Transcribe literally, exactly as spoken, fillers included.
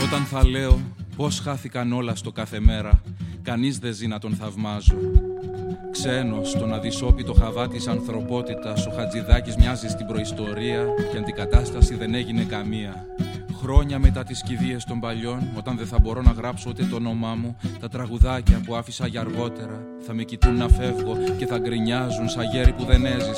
όταν θα λέω πως χάθηκαν όλα στο κάθε μέρα, κανείς δεν ζει να τον θαυμάζω. Ξένος στον αδυσόπιτο χαβά της ανθρωπότητας, ο Χατζηδάκης μοιάζει στην προϊστορία και αντικατάσταση δεν έγινε καμία. Χρόνια μετά τις κηδείες των παλιών, όταν δεν θα μπορώ να γράψω ούτε το όνομά μου, τα τραγουδάκια που άφησα για αργότερα θα με κοιτούν να φεύγω και θα γκρινιάζουν σαν γέροι που δεν έζησαν.